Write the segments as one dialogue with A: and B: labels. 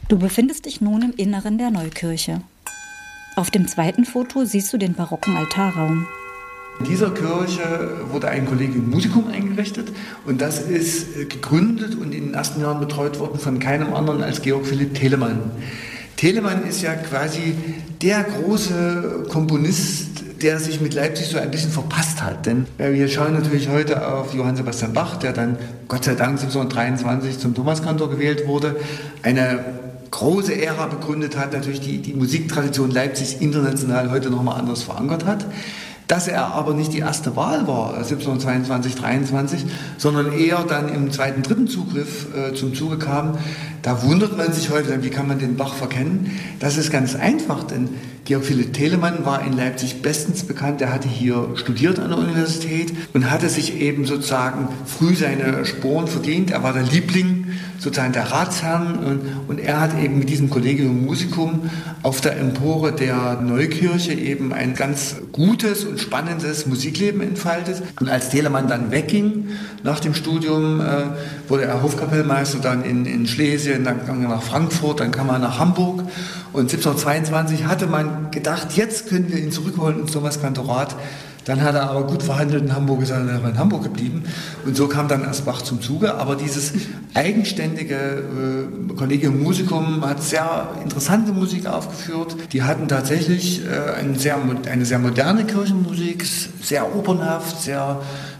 A: Du befindest dich nun im Inneren der Neukirche. Auf dem zweiten Foto siehst du den barocken Altarraum.
B: In dieser Kirche wurde ein Collegium Musicum eingerichtet und das ist gegründet und in den ersten Jahren betreut worden von keinem anderen als Georg Philipp Telemann. Telemann ist ja quasi der große Komponist, der sich mit Leipzig so ein bisschen verpasst hat. Denn wir schauen natürlich heute auf Johann Sebastian Bach, der dann Gott sei Dank 1723 zum Thomaskantor gewählt wurde, eine große Ära begründet hat, natürlich die Musiktradition Leipzigs international heute nochmal anders verankert hat. Dass er aber nicht die erste Wahl war, 1722, 23, sondern eher dann im zweiten, dritten Zugriff zum Zuge kam, da wundert man sich heute, wie kann man den Bach verkennen? Das ist ganz einfach, denn Georg Philipp Telemann war in Leipzig bestens bekannt. Er hatte hier studiert an der Universität und hatte sich eben sozusagen früh seine Sporen verdient. Er war der Liebling sozusagen der Ratsherren und er hat eben mit diesem Collegium Musicum auf der Empore der Neukirche eben ein ganz gutes und spannendes Musikleben entfaltet. Und als Telemann dann wegging nach dem Studium, wurde er Hofkapellmeister dann in Schlesien, dann kam er nach Frankfurt, dann kam er nach Hamburg. Und 1722 hatte man gedacht, jetzt können wir ihn zurückholen ins Thomaskantorat. Dann hat er aber gut verhandelt in Hamburg, ist er in Hamburg geblieben. Und so kam dann erst Bach zum Zuge. Aber dieses eigenständige Collegium Musicum hat sehr interessante Musik aufgeführt. Die hatten tatsächlich eine sehr moderne Kirchenmusik, sehr opernhaft, sehr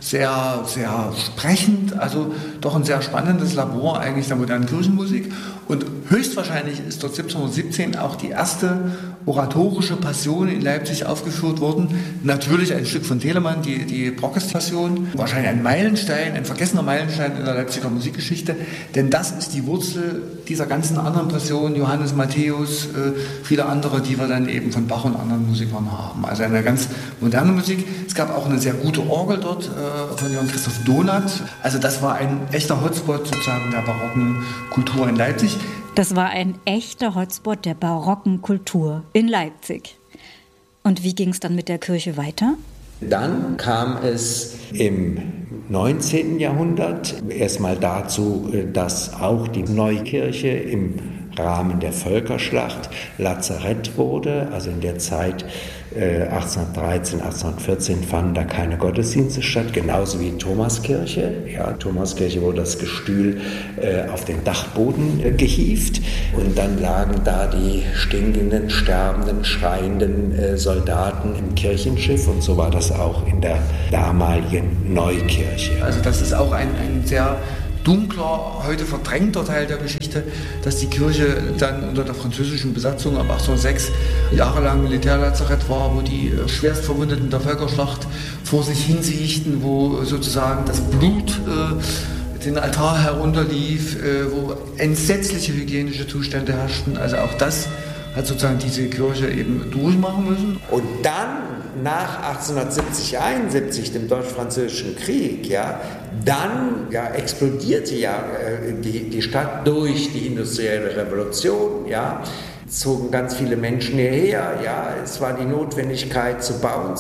B: sprechend. Also doch ein sehr spannendes Labor eigentlich der modernen Kirchenmusik. Und höchstwahrscheinlich ist dort 1717 auch die erste oratorische Passion in Leipzig aufgeführt worden. Natürlich ein Stück von Telemann, die Brockes-Passion. Wahrscheinlich ein Meilenstein, ein vergessener Meilenstein in der Leipziger Musikgeschichte. Denn das ist die Wurzel dieser ganzen anderen Passionen, Johannes Matthäus, viele andere, die wir dann eben von Bach und anderen Musikern haben. Also eine ganz moderne Musik. Es gab auch eine sehr gute Orgel dort von Johann Christoph Donath. Also das war ein echter Hotspot sozusagen der barocken Kultur in Leipzig.
A: Das war ein echter Hotspot der barocken Kultur in Leipzig. Und wie ging es dann mit der Kirche weiter?
C: Dann kam es im 19. Jahrhundert erstmal dazu, dass auch die Neukirche im Rahmen der Völkerschlacht Lazarett wurde. Also in der Zeit 1813, 1814 fanden da keine Gottesdienste statt, genauso wie Thomaskirche. Ja, Thomaskirche wurde das Gestühl auf den Dachboden gehievt und dann lagen da die stinkenden, sterbenden, schreienden Soldaten im Kirchenschiff und so war das auch in der damaligen Neukirche.
B: Also das ist auch ein sehr dunkler, heute verdrängter Teil der Geschichte, dass die Kirche dann unter der französischen Besatzung ab 1806 jahrelang Militärlazarett war, wo die Schwerstverwundeten der Völkerschlacht vor sich hinsiechten, wo sozusagen das Blut den Altar herunterlief, wo entsetzliche hygienische Zustände herrschten. Also auch das hat sozusagen diese Kirche eben durchmachen müssen.
C: Und dann nach 1870, 71, dem Deutsch-Französischen Krieg, dann explodierte die Stadt durch die industrielle Revolution, zogen ganz viele Menschen hierher, es war die Notwendigkeit zu bauen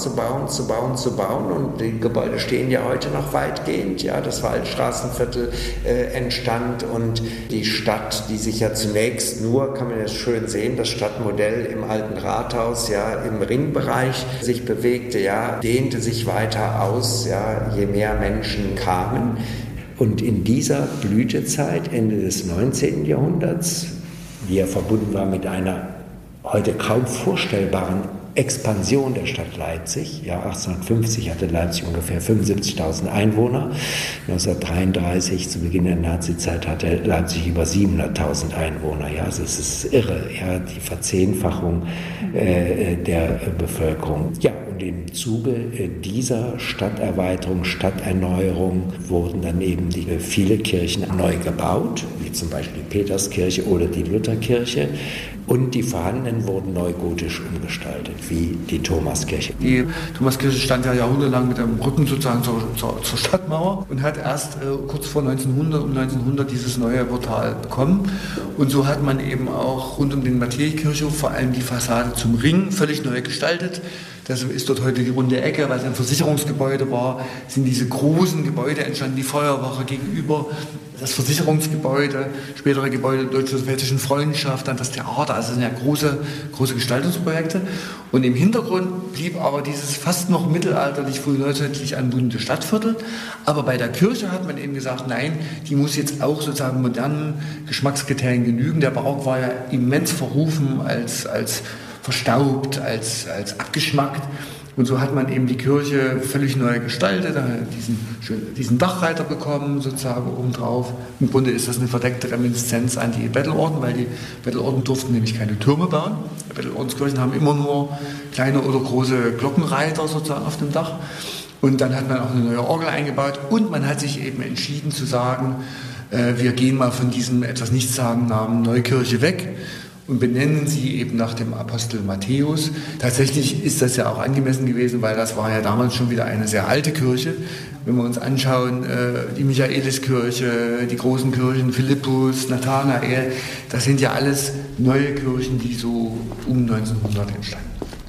C: und die Gebäude stehen ja heute noch weitgehend, das Waldstraßenviertel entstand und die Stadt, die sich ja zunächst nur, kann man jetzt schön sehen, das Stadtmodell im alten Rathaus, im Ringbereich sich bewegte, dehnte sich weiter aus, je mehr Menschen kamen und in dieser Blütezeit, Ende des 19. Jahrhunderts, die ja verbunden war mit einer heute kaum vorstellbaren Expansion der Stadt Leipzig. 1850 hatte Leipzig ungefähr 75.000 Einwohner. 1933, zu Beginn der Nazizeit, hatte Leipzig über 700.000 Einwohner. Also es ist irre, die Verzehnfachung der Bevölkerung. Und im Zuge dieser Stadterweiterung, Stadterneuerung wurden dann eben viele Kirchen neu gebaut, wie zum Beispiel die Peterskirche oder die Lutherkirche. Und die vorhandenen wurden neugotisch umgestaltet, wie die Thomaskirche.
B: Die Thomaskirche stand ja jahrhundertelang mit dem Rücken sozusagen zur Stadtmauer und hat erst kurz vor 1900 dieses neue Portal bekommen. Und so hat man eben auch rund um den Matthäikirchhof vor allem die Fassade zum Ring völlig neu gestaltet. Das ist dort heute die runde Ecke, weil es ein Versicherungsgebäude war, sind diese großen Gebäude entstanden, die Feuerwache gegenüber, das Versicherungsgebäude, spätere Gebäude der deutsch-sowjetischen Freundschaft, dann das Theater, also das sind ja große Gestaltungsprojekte. Und im Hintergrund blieb aber dieses fast noch mittelalterlich, frühneuzeitlich anmutende Stadtviertel. Aber bei der Kirche hat man eben gesagt, nein, die muss jetzt auch sozusagen modernen Geschmackskriterien genügen. Der Barock war ja immens verrufen als verstaubt, als abgeschmackt. Und so hat man eben die Kirche völlig neu gestaltet, diesen Dachreiter bekommen, sozusagen obendrauf. Im Grunde ist das eine verdeckte Reminiszenz an die Bettelorden, weil die Bettelorden durften nämlich keine Türme bauen. Die Bettelordenskirchen haben immer nur kleine oder große Glockenreiter sozusagen auf dem Dach. Und dann hat man auch eine neue Orgel eingebaut und man hat sich eben entschieden zu sagen, wir gehen mal von diesem etwas nichtssagenden Namen Neukirche weg und benennen sie eben nach dem Apostel Matthäus. Tatsächlich ist das ja auch angemessen gewesen, weil das war ja damals schon wieder eine sehr alte Kirche. Wenn wir uns anschauen, die Michaeliskirche, die großen Kirchen, Philippus, Nathanael, das sind ja alles neue Kirchen, die so um 1900 entstanden.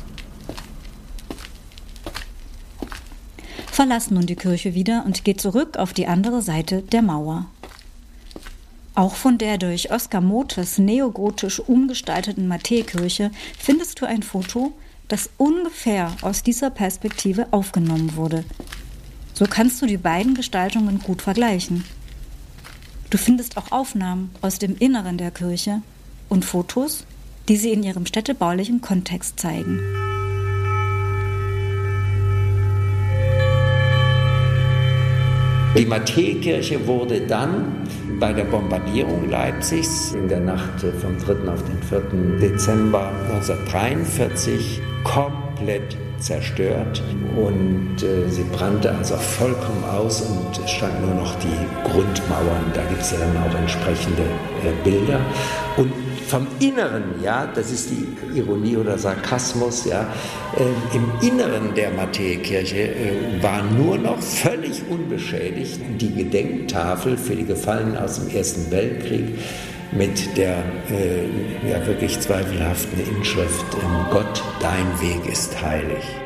A: Verlass nun die Kirche wieder und geh zurück auf die andere Seite der Mauer. Auch von der durch Oskar Mothes neogotisch umgestalteten Matthäikirche findest du ein Foto, das ungefähr aus dieser Perspektive aufgenommen wurde. So kannst du die beiden Gestaltungen gut vergleichen. Du findest auch Aufnahmen aus dem Inneren der Kirche und Fotos, die sie in ihrem städtebaulichen Kontext zeigen.
C: Die Matthäikirche wurde dann bei der Bombardierung Leipzigs in der Nacht vom 3. auf den 4. Dezember 1943 komplett zerstört und sie brannte also vollkommen aus und es standen nur noch die Grundmauern. Da gibt es ja dann auch entsprechende Bilder. Und vom Inneren, ja, das ist die Ironie oder Sarkasmus, ja, im Inneren der Matthäikirche war nur noch völlig unbeschädigt die Gedenktafel für die Gefallenen aus dem Ersten Weltkrieg mit der wirklich zweifelhaften Inschrift: Gott, dein Weg ist heilig.